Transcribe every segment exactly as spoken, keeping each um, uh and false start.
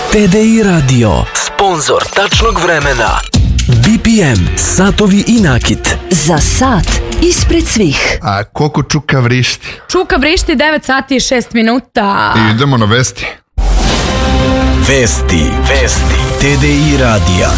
T D I Radio, sponzor tačnog vremena. B P M, satovi i nakit. Za sat ispred svih. A koliko Čuka vrišti? Čuka vrišti, devet sati i šest minuta. I idemo na vesti. Vesti, vesti, T D I radija.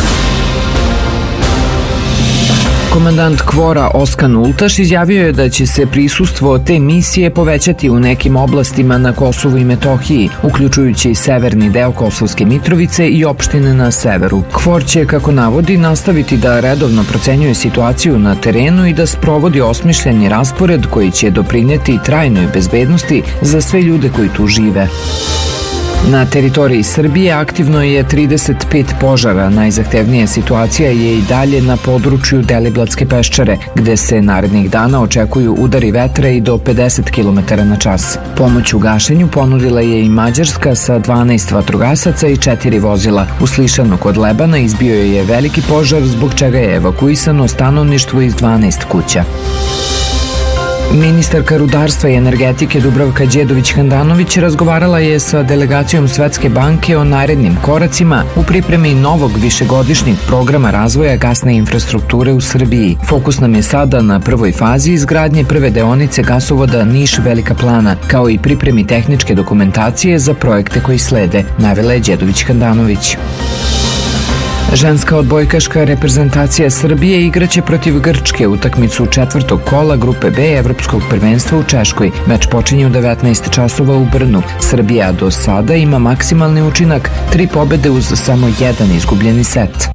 Komandant KFOR-a Oskan Ultaš izjavio je da će se prisustvo te misije povećati u nekim oblastima na Kosovu i Metohiji, uključujući severni deo Kosovske Mitrovice i opštine na severu. KFOR će, kako navodi, nastaviti da redovno procenjuje situaciju na terenu i da sprovodi osmišljeni raspored koji će doprineti trajnoj bezbednosti za sve ljude koji tu žive. Na teritoriji Srbije aktivno je trideset pet požara. Najzahtevnija situacija je i dalje na području Deliblatske peščare, gde se narednih dana očekuju udari vetra i do pedeset kilometara na čas. Pomoć u gašenju ponudila je i Mađarska sa dvanaest vatrogasaca i četiri vozila. U Slišanu kod Lebana izbio je veliki požar, zbog čega je evakuisano stanovništvo iz dvanaest kuća. Ministarka rudarstva i energetike Dubravka Đedović-Handanović razgovarala je sa delegacijom Svetske banke o narednim koracima u pripremi novog višegodišnjeg programa razvoja gasne infrastrukture u Srbiji. Fokus nam je sada na prvoj fazi izgradnje prve deonice gasovoda Niš-Velika Plana, kao i pripremi tehničke dokumentacije za projekte koji slede, navela je Đedović-Handanović. Ženska odbojkaška reprezentacija Srbije igraće protiv Grčke utakmicu četvrtog kola grupe B Evropskog prvenstva u Češkoj. Meč počinje u devetnaest časova u Brnu. Srbija do sada ima maksimalni učinak, tri pobede uz samo jedan izgubljeni set.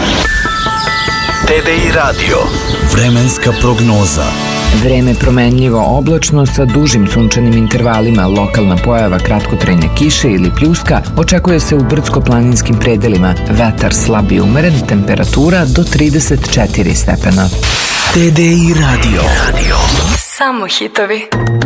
T D I radio, vremenska prognoza. Vreme promenljivo oblačno sa dužim sunčanim intervalima, lokalna pojava kratkotrajne kiše ili pljuska očekuje se u brdsko-planinskim predelima, vetar slab i umeren, temperatura do trideset četiri stepena. T D I radio. Samo hitovi.